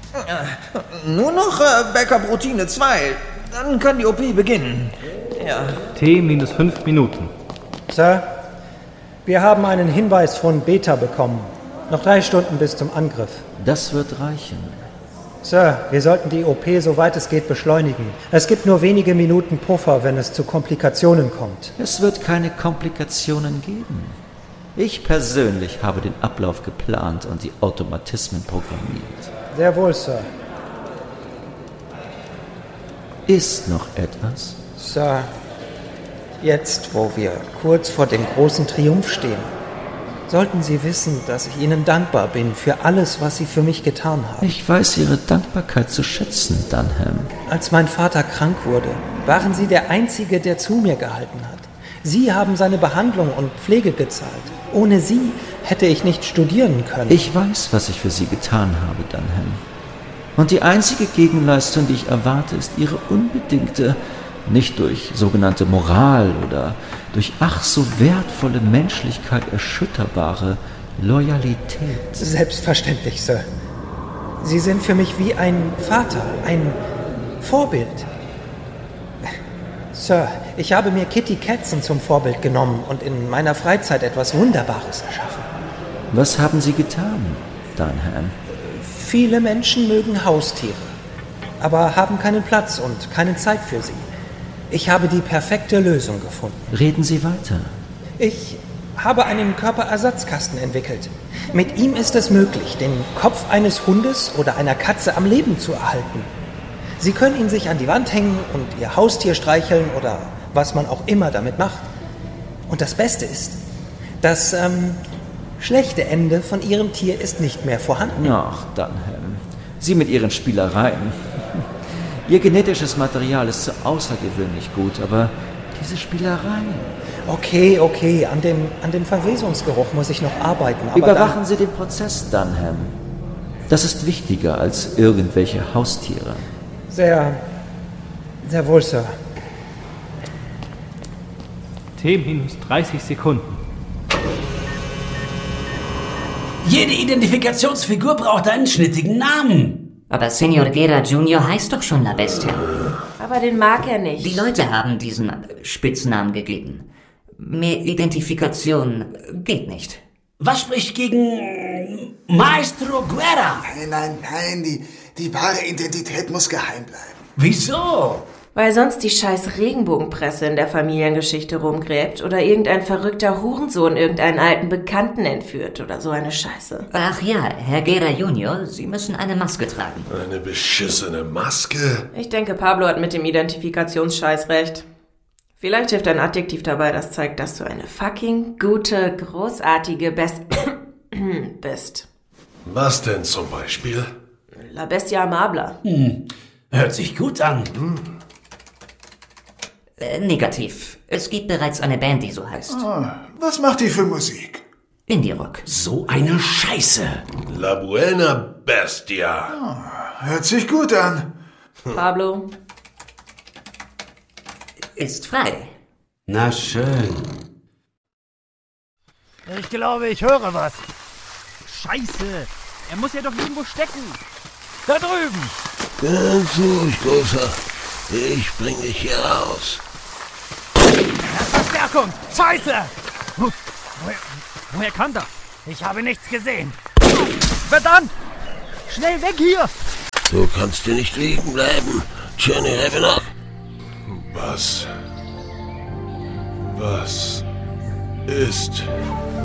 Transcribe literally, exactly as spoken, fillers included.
Nur noch äh, Backup-Routine zwei. Dann kann die O P beginnen. Ja. T minus fünf Minuten. Sir, wir haben einen Hinweis von Beta bekommen. Noch drei Stunden bis zum Angriff. Das wird reichen. Sir, wir sollten die O P soweit es geht beschleunigen. Es gibt nur wenige Minuten Puffer, wenn es zu Komplikationen kommt. Es wird keine Komplikationen geben. Ich persönlich habe den Ablauf geplant und die Automatismen programmiert. Sehr wohl, Sir. Ist noch etwas? Sir, jetzt, wo wir kurz vor dem großen Triumph stehen, sollten Sie wissen, dass ich Ihnen dankbar bin für alles, was Sie für mich getan haben. Ich weiß Ihre Dankbarkeit zu schätzen, Dunham. Als mein Vater krank wurde, waren Sie der Einzige, der zu mir gehalten hat. Sie haben seine Behandlung und Pflege gezahlt. Ohne Sie hätte ich nicht studieren können. Ich weiß, was ich für Sie getan habe, Dunham. Und die einzige Gegenleistung, die ich erwarte, ist Ihre unbedingte, nicht durch sogenannte Moral oder durch ach so wertvolle Menschlichkeit erschütterbare Loyalität. Selbstverständlich, Sir. Sie sind für mich wie ein Vater, ein Vorbild. Sir, ich habe mir Kitty Katzen zum Vorbild genommen und in meiner Freizeit etwas Wunderbares erschaffen. Was haben Sie getan, Dunham? Viele Menschen mögen Haustiere, aber haben keinen Platz und keine Zeit für sie. Ich habe die perfekte Lösung gefunden. Reden Sie weiter. Ich habe einen Körperersatzkasten entwickelt. Mit ihm ist es möglich, den Kopf eines Hundes oder einer Katze am Leben zu erhalten. Sie können ihn sich an die Wand hängen und Ihr Haustier streicheln oder was man auch immer damit macht. Und das Beste ist, das ähm, schlechte Ende von Ihrem Tier ist nicht mehr vorhanden. Ach, Dunham, Sie mit Ihren Spielereien. Ihr genetisches Material ist so außergewöhnlich gut, aber diese Spielereien... Okay, okay, an dem, an dem Verwesungsgeruch muss ich noch arbeiten. Aber Überwachen dann... Sie den Prozess, Dunham. Das ist wichtiger als irgendwelche Haustiere. Sehr, sehr wohl, Sir. T minus dreißig Sekunden. Jede Identifikationsfigur braucht einen schnittigen Namen. Aber Senor Guerra Junior heißt doch schon La Bestia. Aber den mag er nicht. Die Leute haben diesen Spitznamen gegeben. Mehr Identifikation geht nicht. Was spricht gegen Maestro Guerra? Nein, nein, nein, die, die wahre Identität muss geheim bleiben. Wieso? Weil sonst die scheiß Regenbogenpresse in der Familiengeschichte rumgräbt oder irgendein verrückter Hurensohn irgendeinen alten Bekannten entführt oder so eine Scheiße. Ach ja, Herr Guerra Junior, Sie müssen eine Maske tragen. Eine beschissene Maske? Ich denke, Pablo hat mit dem Identifikationsscheiß recht. Vielleicht hilft ein Adjektiv dabei, das zeigt, dass du eine fucking gute, großartige Best... bist. Was denn zum Beispiel? La Bestia Amabla. Hm. Hört sich gut an. Hm. Äh, negativ. Es gibt bereits eine Band, die so heißt. Ah, was macht die für Musik? Indie-Rock. So eine Scheiße. La Buena Bestia. Ah, hört sich gut an. Pablo. Ist frei. Na schön. Ich glaube, ich höre was. Scheiße. Er muss ja doch irgendwo stecken. Da drüben. Ganz ruhig, Großer. Ich bring dich hier raus. Verstärkung! Scheiße! Woher, woher kann das? Ich habe nichts gesehen. Verdammt! Schnell weg hier! Du kannst hier nicht liegen bleiben, Johnny Revenant. Was? Was ist...